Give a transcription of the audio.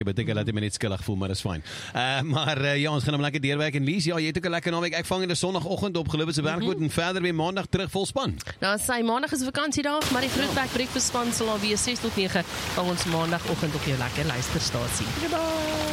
Beteken dat jy my net skuldig voel, maar dat is fijn. Maar ja, ons gaan hem lekker deurwerk. En Lies, ja, jy het ook een lekker naweek. Ek vang in die sondagoggend op Geloof se werkwoord en verder weer maandag terug vol span. Nou, sy maandag is 'n vakansiedag, maar die Grootweg Breakfast span sal alweer 6 tot 9 van ons maandagoggend op jou lekker luisterstasie. Goodbye.